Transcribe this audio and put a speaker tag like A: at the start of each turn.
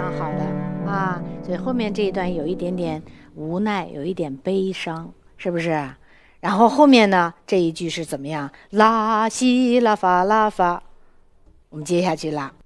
A: 常好的啊，所以后面这一段有一点点无奈，有一点悲伤，是不是？然后后面呢，这一句是怎么样？拉西拉发拉发，我们接下去啦。